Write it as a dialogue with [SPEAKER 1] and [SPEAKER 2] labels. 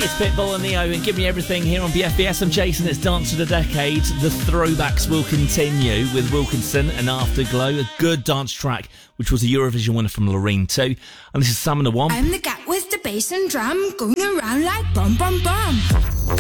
[SPEAKER 1] It's Pitbull and Neo and Give Me Everything here on BFBS. I'm Jason. It's Dance of the Decade. The throwbacks will continue with Wilkinson and Afterglow, a good dance track, which was a Eurovision winner from Loreen too. And this is Summoner One.
[SPEAKER 2] I'm the cat with the bass and drum, going around like bum bum bum.